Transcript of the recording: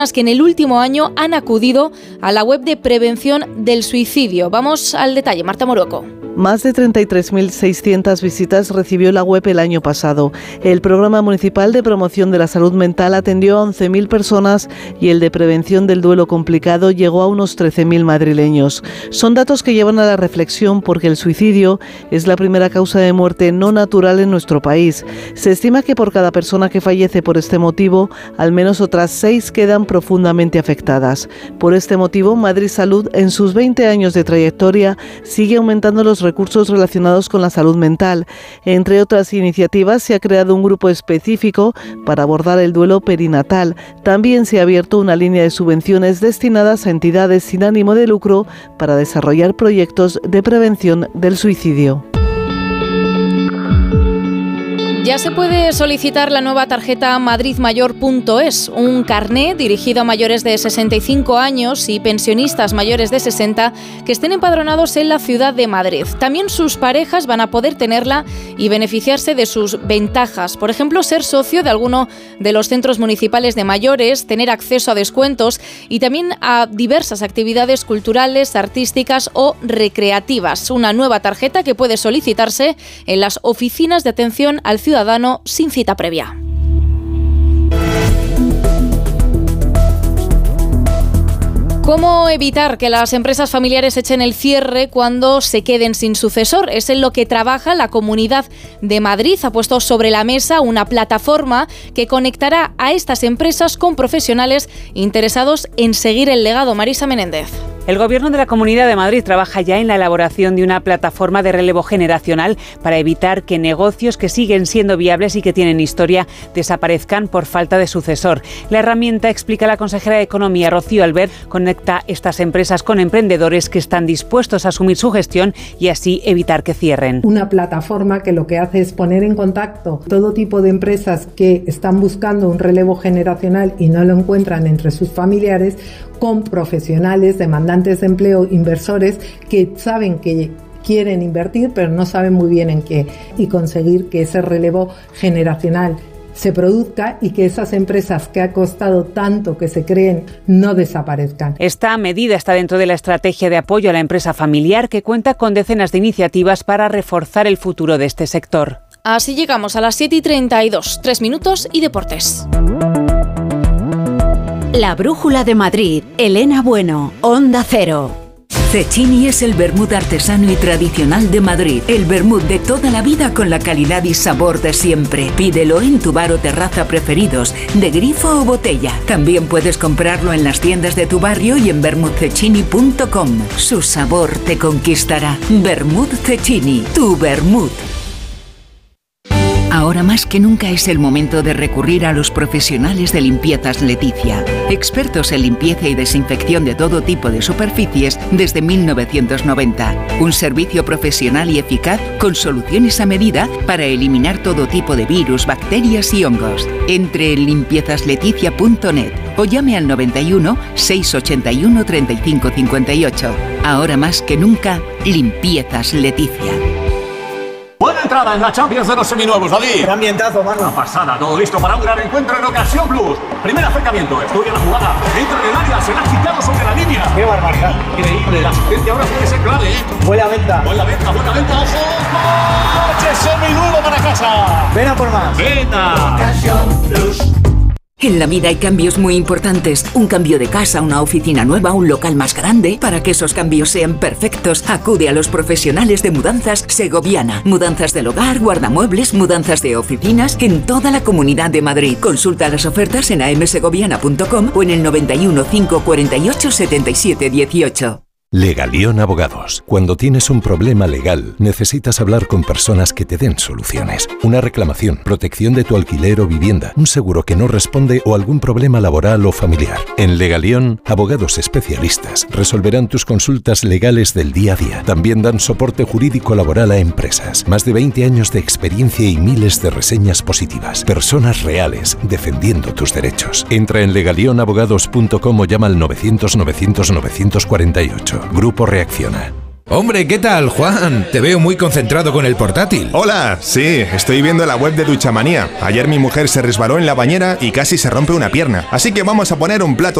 que en el último año han acudido a la web de prevención del suicidio. Vamos al detalle, Marta Morueco. Más de 33.600 visitas recibió la web el año pasado. El Programa Municipal de Promoción de la Salud Mental atendió a 11.000 personas y el de Prevención del Duelo Complicado llegó a unos 13.000 madrileños. Son datos que llevan a la reflexión porque el suicidio es la primera causa de muerte no natural en nuestro país. Se estima que por cada persona que fallece por este motivo, al menos otras 6 quedan profundamente afectadas. Por este motivo, Madrid Salud, en sus 20 años de trayectoria, sigue aumentando los recursos relacionados con la salud mental. Entre otras iniciativas, se ha creado un grupo específico para abordar el duelo perinatal. También se ha abierto una línea de subvenciones destinadas a entidades sin ánimo de lucro para desarrollar proyectos de prevención del suicidio. Ya se puede solicitar la nueva tarjeta madridmayor.es, un carné dirigido a mayores de 65 años y pensionistas mayores de 60 que estén empadronados en la ciudad de Madrid. También sus parejas van a poder tenerla y beneficiarse de sus ventajas. Por ejemplo, ser socio de alguno de los centros municipales de mayores, tener acceso a descuentos y también a diversas actividades culturales, artísticas o recreativas. Una nueva tarjeta que puede solicitarse en las oficinas de atención al ciudadano sin cita previa. ¿Cómo evitar que las empresas familiares echen el cierre cuando se queden sin sucesor? Es en lo que trabaja la Comunidad de Madrid. Ha puesto sobre la mesa una plataforma que conectará a estas empresas con profesionales interesados en seguir el legado. Marisa Menéndez. El Gobierno de la Comunidad de Madrid trabaja ya en la elaboración de una plataforma de relevo generacional para evitar que negocios que siguen siendo viables y que tienen historia desaparezcan por falta de sucesor. La herramienta, explica la consejera de Economía, Rocío Albert, conecta estas empresas con emprendedores que están dispuestos a asumir su gestión y así evitar que cierren. Una plataforma que lo que hace es poner en contacto todo tipo de empresas que están buscando un relevo generacional y no lo encuentran entre sus familiares, con profesionales, demandantes de empleo, inversores que saben que quieren invertir pero no saben muy bien en qué, y conseguir que ese relevo generacional se produzca y que esas empresas que ha costado tanto que se creen no desaparezcan. Esta medida está dentro de la estrategia de apoyo a la empresa familiar que cuenta con decenas de iniciativas para reforzar el futuro de este sector. Así llegamos a las 7:32, 3 minutos y deportes. La Brújula de Madrid, Elena Bueno, Onda Cero. Cecchini es el vermut artesano y tradicional de Madrid. El vermut de toda la vida con la calidad y sabor de siempre. Pídelo en tu bar o terraza preferidos, de grifo o botella. También puedes comprarlo en las tiendas de tu barrio y en vermutcecchini.com. Su sabor te conquistará. Vermut Cecchini, tu vermut. Ahora más que nunca es el momento de recurrir a los profesionales de Limpiezas Leticia. Expertos en limpieza y desinfección de todo tipo de superficies desde 1990. Un servicio profesional y eficaz con soluciones a medida para eliminar todo tipo de virus, bacterias y hongos. Entre en limpiezasLeticia.net o llame al 91 681 35 58. Ahora más que nunca, Limpiezas Leticia. Buena entrada en la Champions de los seminuevos, David. ¡Qué ambientazo, mano! Una pasada, todo listo para un gran encuentro en Ocasión Plus. Primer acercamiento, estudia la jugada, entra en el área, se la ha quitado sobre la línea. ¡Qué barbaridad! Increíble, la asistencia ahora tiene que ser clave, ¿eh? Buena venta. Buena venta, ¡ojo! ¡Coche seminuevo para casa! ¡Ven a por más! ¡Venta! Ocasión Plus. En la vida hay cambios muy importantes. Un cambio de casa, una oficina nueva, un local más grande. Para que esos cambios sean perfectos, acude a los profesionales de Mudanzas Segoviana. Mudanzas del hogar, guardamuebles, mudanzas de oficinas en toda la Comunidad de Madrid. Consulta las ofertas en amsegoviana.com o en el 91 548 77 18. Legalión Abogados. Cuando tienes un problema legal, necesitas hablar con personas que te den soluciones. Una reclamación, protección de tu alquiler o vivienda, un seguro que no responde o algún problema laboral o familiar. En Legalión, abogados especialistas resolverán tus consultas legales del día a día. También dan soporte jurídico laboral a empresas. Más de 20 años de experiencia y miles de reseñas positivas. Personas reales defendiendo tus derechos. Entra en legalionabogados.com o llama al 900 900 948. Grupo Reacciona. Hombre, ¿qué tal, Juan? Te veo muy concentrado con el portátil. Hola, sí, estoy viendo la web de Duchamanía. Ayer mi mujer se resbaló en la bañera y casi se rompe una pierna. Así que vamos a poner un plato